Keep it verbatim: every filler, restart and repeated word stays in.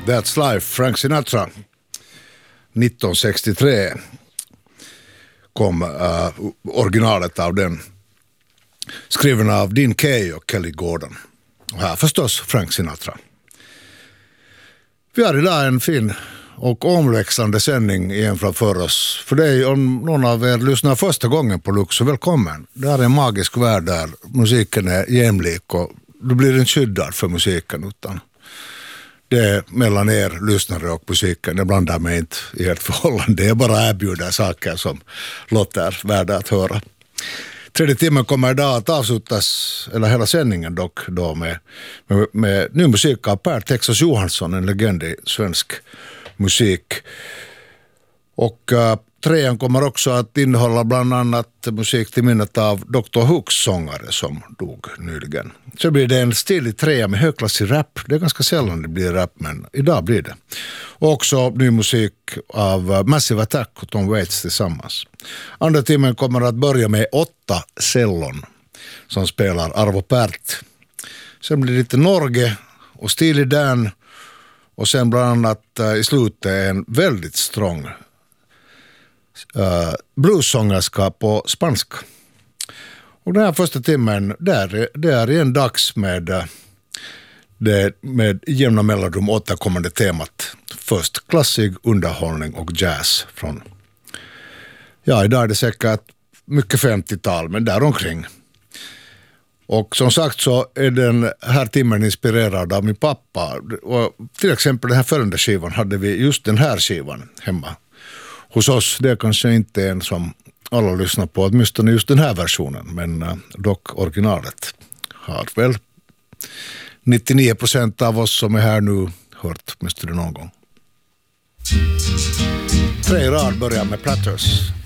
That's Life, Frank Sinatra. nittonhundrasextiotre kom uh, originalet av den, skriven av Dean Kaye och Kelly Gordon. Och här förstås Frank Sinatra. Vi har idag en fin och omväxlande sändning igen framför oss. För dig, om någon av er lyssnar första gången på Lux, så välkommen. Det här är en magisk värld där musiken är jämlik och du blir inte skyddad för musiken, utan det är mellan er lyssnare och musiken. Det blandar mig inte i ert förhållande. Det är bara erbjuda saker som låter värda att höra. Tredje timmen kommer idag att avslutas, eller hela sändningen dock, då med, med, med ny musik av Per Texas Johansson, en legend i svensk musik. Och uh, trean kommer också att innehålla bland annat musik till minnet av doktor Hooks sångare som dog nyligen. Så blir det en stilig trea med högklassig rap. Det är ganska sällan det blir rap, men idag blir det. Och också ny musik av uh, Massive Attack och Tom Waits tillsammans. Andra timmen kommer att börja med åtta cellon som spelar Arvo Pärt. Sen blir det lite Norge och Steely Dan. Och sen bland annat uh, i slutet en väldigt strong uh, bluessångerska på spanska. Och den här första timmen, där, det är en dags med, uh, det, med jämna mellanrum återkommande temat. Först klassik, underhållning och jazz från, ja, idag är det säkert mycket femtiotal, men däromkring. Och som sagt så är den här timmen inspirerad av min pappa. Och till exempel den här förrända skivan hade vi just den här skivan hemma hos oss. Det är kanske inte en som alla lyssnar på, åtminstone just den här versionen. Men uh, dock originalet har väl nittionio procent av oss som är här nu hört åtminstone någon gång. Tre rad börjar med Platters.